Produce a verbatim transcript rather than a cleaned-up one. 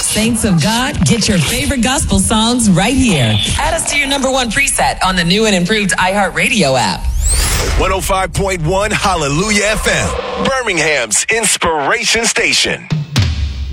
Saints of God, get your favorite gospel songs right here. Add us to your number one preset on the new and improved iHeartRadio app. one oh five point one Hallelujah F M, Birmingham's inspiration station.